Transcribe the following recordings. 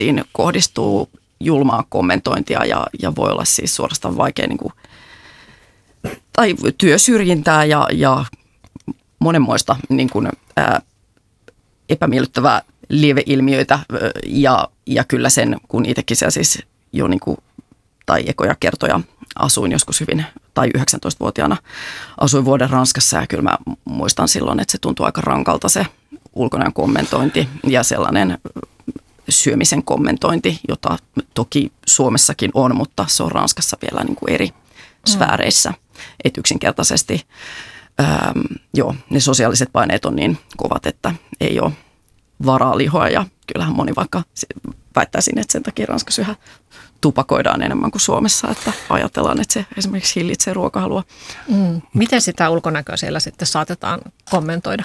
Siinä kohdistuu julmaa kommentointia ja voi olla siis suorastaan vaikea niin kuin, tai työsyrjintää ja monenmoista niin kuin, epämiellyttävää lieveilmiöitä ja kyllä sen, kun itsekin siellä siis jo niin kuin, tai ekoja kertoja asuin joskus hyvin, tai 19-vuotiaana asuin vuoden Ranskassa ja kyllä mä muistan silloin, että se tuntui aika rankalta se ulkonäön kommentointi ja sellainen syömisen kommentointi, jota toki Suomessakin on, mutta se on Ranskassa vielä niin kuin eri sfääreissä. Että yksinkertaisesti ne sosiaaliset paineet on niin kovat, että ei ole varaa lihoa ja kyllähän moni vaikka väittäisin, että sen takia Ranskassa yhä tupakoidaan enemmän kuin Suomessa, että ajatellaan, että se esimerkiksi hillitsee ruokahalua. Miten sitä ulkonäköä siellä sitten saatetaan kommentoida?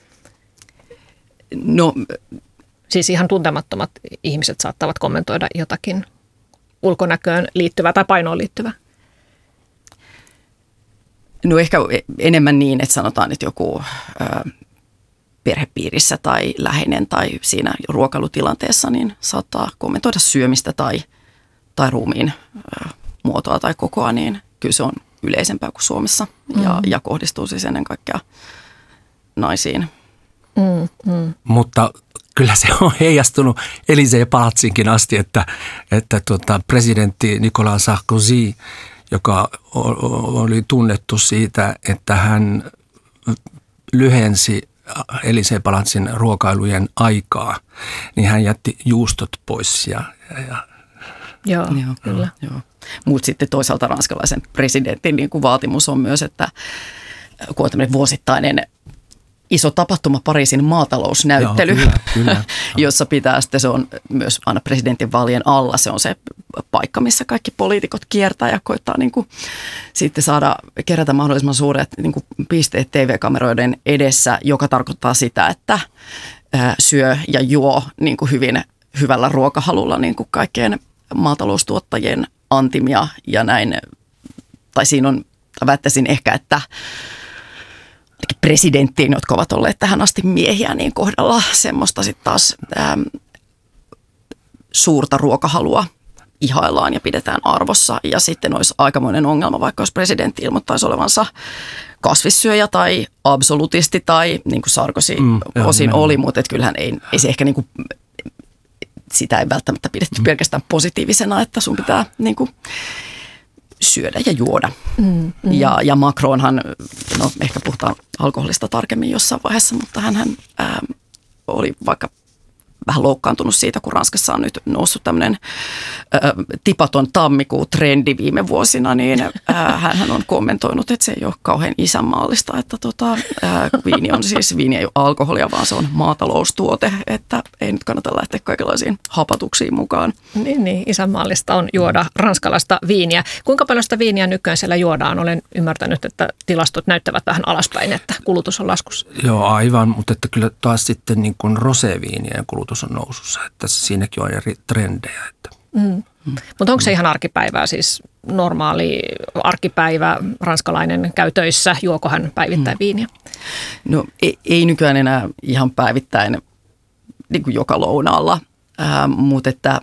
No, siis ihan tuntemattomat ihmiset saattavat kommentoida jotakin ulkonäköön liittyvää tai painoon liittyvää. No ehkä enemmän niin, että sanotaan, että joku perhepiirissä tai läheinen tai siinä ruokailutilanteessa niin saattaa kommentoida syömistä tai ruumiin muotoa tai kokoa, niin kyllä se on yleisempää kuin Suomessa ja kohdistuu siis ennen kaikkea naisiin. Mutta kyllä se on heijastunut Élysée-palatsinkin asti, että presidentti Nicolas Sarkozy, joka oli tunnettu siitä, että hän lyhensi Élysée-palatsin ruokailujen aikaa, niin hän jätti juustot pois Joo, kyllä. Joo. Mutta sitten toisaalta ranskalaisen presidentin niin kuin vaatimus on myös, että kun on tämmöinen vuosittainen iso tapahtuma Pariisin maatalousnäyttely, joo, kyllä. jossa pitää sitten, se on myös aina presidentin vaalien alla, se on se paikka, missä kaikki poliitikot kiertää ja koittaa niin kuin sitten kerätä mahdollisimman suuret niin kuin pisteet TV-kameroiden edessä, joka tarkoittaa sitä, että syö ja juo niin kuin hyvällä ruokahalulla niin kuin kaikkien maataloustuottajien antimia ja näin, tai siinä on, väittäisin ehkä, että presidenttiin, jotka ovat olleet tähän asti miehiä, niin kohdalla semmoista sitten taas suurta ruokahalua ihaillaan ja pidetään arvossa. Ja sitten olisi aikamoinen ongelma, vaikka jos presidentti ilmoittaisi olevansa kasvissyöjä tai absolutisti tai niin kuin Sarkozy osin oli, mutta kyllähän ei se ehkä niin kuin, sitä ei välttämättä pidetty pelkästään positiivisena, että sun pitää niin kuin syödä ja juoda. Ja Macronhan, no ehkä puhutaan alkoholista tarkemmin jossain vaiheessa, mutta hänhän oli vaikka vähän loukkaantunut siitä, kun Ranskassa on nyt noussut tämmöinen tipaton tammikuu-trendi viime vuosina, niin hän on kommentoinut, että se ei ole kauhean isänmaallista, että viini ei ole alkoholia, vaan se on maataloustuote, että ei nyt kannata lähteä kaikenlaisiin hapatuksiin mukaan. Niin, isänmaallista on juoda ranskalaista viiniä. Kuinka paljon sitä viiniä nykyään siellä juodaan? Olen ymmärtänyt, että tilastot näyttävät vähän alaspäin, että kulutus on laskussa. Joo, aivan, mutta että kyllä taas sitten niin kuin roséviinien kulutus on nousussa, että siinäkin on eri trendejä. Mutta onko se ihan arkipäivää, siis normaali arkipäivä, ranskalainen käy töissä, juoko hän päivittäin viiniä? No ei nykyään enää ihan päivittäin niin kuin joka lounaalla, mutta että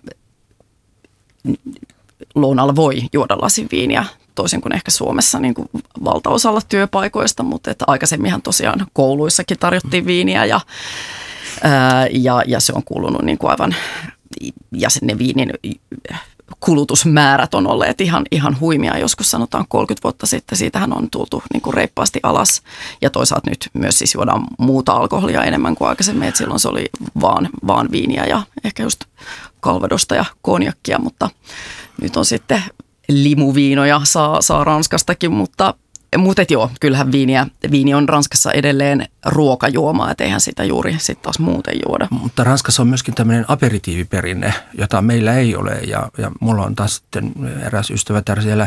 lounaalla voi juoda lasin viiniä, toisin kuin ehkä Suomessa niin kuin valtaosalla työpaikoista, mutta että aikaisemminhan tosiaan kouluissakin tarjottiin viiniä ja se on kuulunut niin kuin aivan, ja ne viinin kulutusmäärät on olleet ihan huimia. Joskus sanotaan 30 vuotta sitten, siitähän on tultu niin kuin reippaasti alas. Ja toisaalta nyt myös siis juodaan muuta alkoholia enemmän kuin aikaisemmin, että silloin se oli vaan viiniä ja ehkä just calvadosta ja konjakkia, mutta nyt on sitten limuviinoja saa Ranskastakin, mutta joo, kyllähän viini on Ranskassa edelleen ruokajuoma, et eihän sitä juuri sitten taas muuten juoda. Mutta Ranskassa on myöskin tämmöinen aperitiiviperinne, jota meillä ei ole ja mulla on taas sitten eräs ystävätär siellä,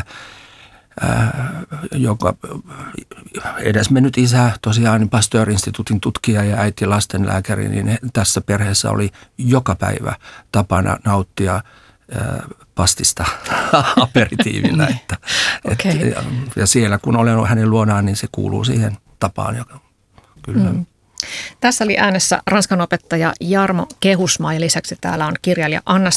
joka edesmennyt isä, tosiaan Pasteur-instituutin tutkija ja äiti lastenlääkäri, niin tässä perheessä oli joka päivä tapana nauttia pastista aperitiivillä. Okay. Ja siellä kun olen hänen luonaan, niin se kuuluu siihen tapaan. Kyllä. Tässä oli äänessä ranskan opettaja Jarmo Kehusmaa ja lisäksi täällä on kirjailija Anna